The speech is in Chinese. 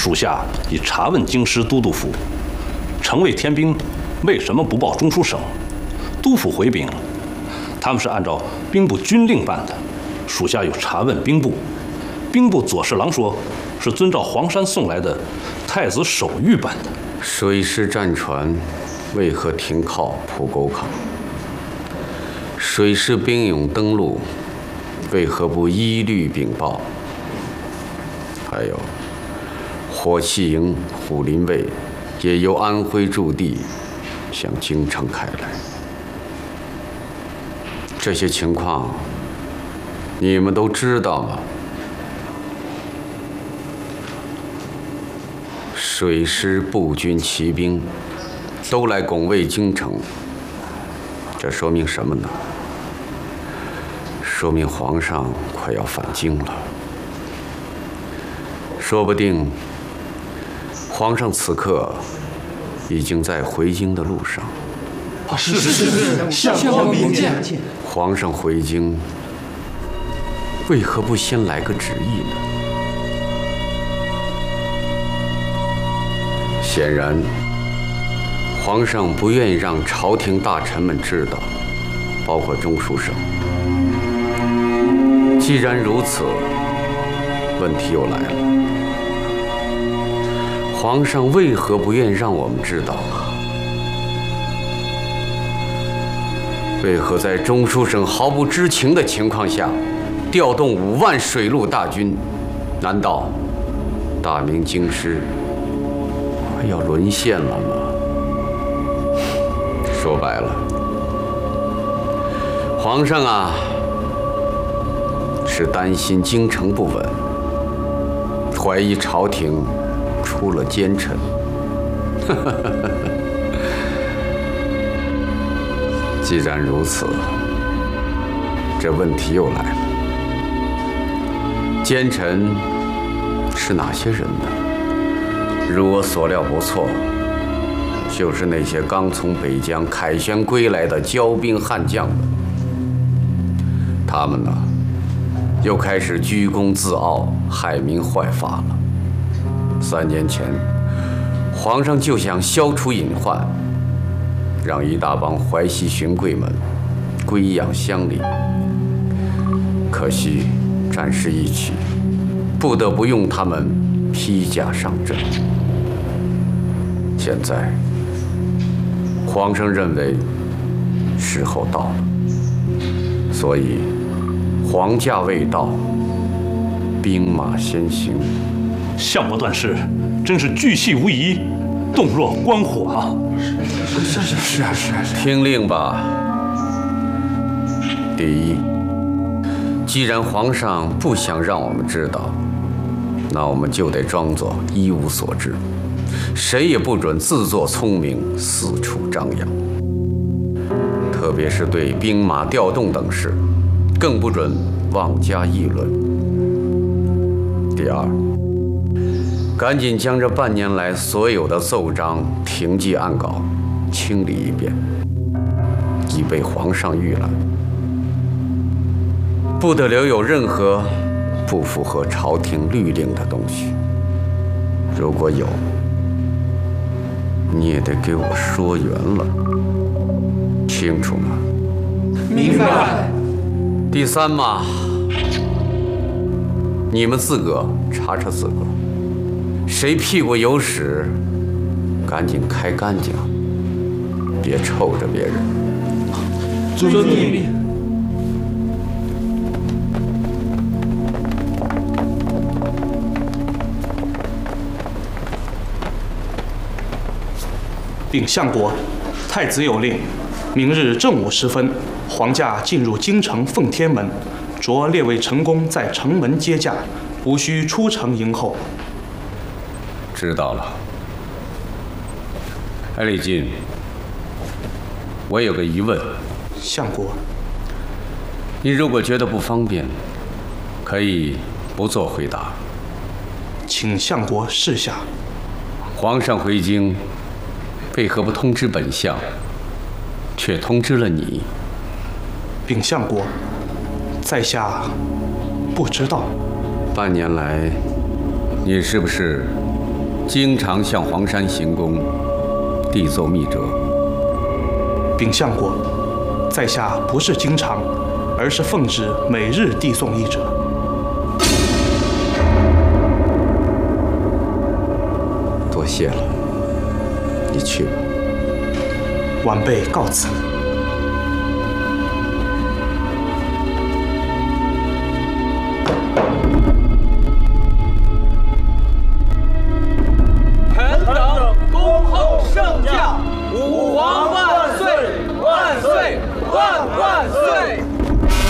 属下已查问京师都督府，城卫天兵为什么不报中书省？督府回禀，他们是按照兵部军令办的。属下有查问兵部，兵部左侍郎说，是遵照黄山送来的太子手谕办的。 水师战船为何停靠蒲沟港？水师兵勇登陆，为何不依律禀报？还有，火器营虎林卫也由安徽驻地向京城开来。这些情况，你们都知道吗？水师步军骑兵都来拱卫京城，这说明什么呢？说明皇上快要返京了。说不定，皇上此刻已经在回京的路上。 是，相国明鉴。 皇上回京，为何不先来个旨意呢？显然，皇上不愿意让朝廷大臣们知道，包括中书省。既然如此，问题又来了：皇上为何不愿意让我们知道？为何在中书省毫不知情的情况下，调动5万水陆大军？难道大明京师快要沦陷了吗？说白了，皇上啊，是担心京城不稳，怀疑朝廷出了奸臣。既然如此，这问题又来了：奸臣是哪些人呢？如我所料不错，就是那些刚从北疆凯旋归来的骄兵悍将们。他们呢，又开始居功自傲，害民坏法了。3年前，皇上就想消除隐患，让一大帮淮西巡贵们归养乡里。可惜战事一起，不得不用他们披甲上阵。现在，皇上认为时候到了，所以皇驾未到，兵马先行。 相国断事，真是巨细无遗，动若观火啊！ 是啊。 听令吧。第一，既然皇上不想让我们知道，那我们就得装作一无所知，谁也不准自作聪明，四处张扬。特别是对兵马调动等事，更不准妄加议论。第二，赶紧将这半年来所有的奏章、廷记案稿清理一遍，以备皇上预览。不得留有任何不符合朝廷律令的东西。如果有，你也得给我说圆了，清楚吗？ 明白。 第三嘛，你们自个查查自个，谁屁股有屎，赶紧开干净，别臭着别人。 遵命。 禀相国，太子有令，明日正午时分，皇驾进入京城奉天门，着列位臣工在城门接驾，无需出城迎候。 知道了。艾立进，我有个疑问。 相国， 你如果觉得不方便，可以不做回答。 请相国示下。 皇上回京，为何不通知本相，却通知了你？ 禀相国，在下不知道。 半年来，你是不是经常向黄山行宫递奏密折。 禀相国，在下不是经常，而是奉旨每日递送一折。 多谢了，你去吧。 晚辈告辞。